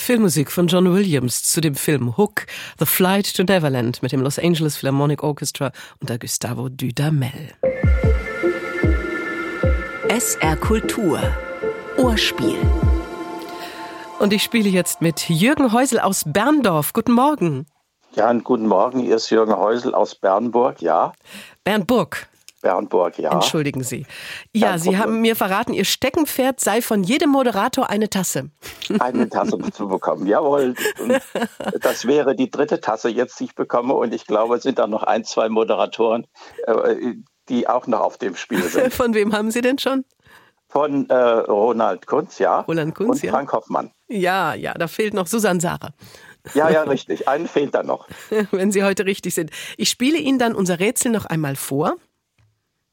Filmmusik von John Williams zu dem Film Hook, The Flight to Neverland mit dem Los Angeles Philharmonic Orchestra unter Gustavo Dudamel. SR Kultur Ohrspiel. Und ich spiele jetzt mit Jürgen Heusel aus Berndorf. Guten Morgen. Ja, einen guten Morgen. Hier ist Jürgen Heusel aus Bernburg, ja. Bernburg, ja. entschuldigen Sie. Ja, Sie haben mir verraten, Ihr Steckenpferd sei von jedem Moderator eine Tasse. Eine Tasse zu bekommen, jawohl. Und das wäre die 3. Tasse jetzt, die ich bekomme. Und ich glaube, es sind da noch 1, 2 Moderatoren, die auch noch auf dem Spiel sind. Von wem haben Sie denn schon? Von Ronald Kunz, ja. Roland Kunz, und Frank Hoffmann. Ja, da fehlt noch Susanne Sara. Ja, richtig. Einen fehlt da noch. Wenn Sie heute richtig sind. Ich spiele Ihnen dann unser Rätsel noch einmal vor.